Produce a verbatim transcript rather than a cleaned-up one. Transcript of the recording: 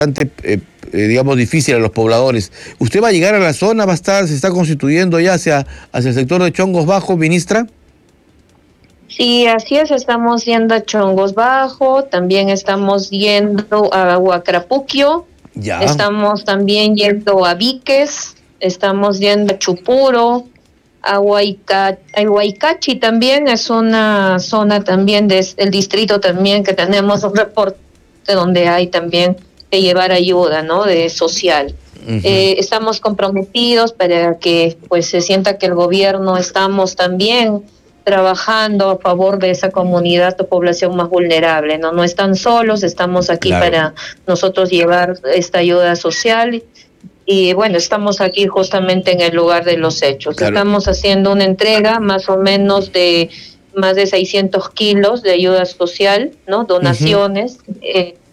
eh, eh, digamos, difícil a los pobladores. ¿Usted va a llegar a la zona, va a estar, se está constituyendo ya hacia, hacia el sector de Chongos Bajo, ministra? Sí, así es, estamos yendo a Chongos Bajo, también estamos yendo a Huacrapuquio, Ya. estamos también yendo a Víquez, estamos yendo a Chupuro, a, Huayca, a Huaycachi también, es una zona también del distrito también que tenemos un reporte donde hay también que llevar ayuda, ¿no?, de social. Uh-huh. Eh, estamos comprometidos para que pues se sienta que el gobierno estamos también trabajando a favor de esa comunidad o población más vulnerable, no no están solos, estamos aquí claro. para nosotros llevar esta ayuda social y bueno, estamos aquí justamente en el lugar de los hechos. Claro. Estamos haciendo una entrega más o menos de más de seiscientos kilos de ayuda social, ¿no?, donaciones. Uh-huh. eh,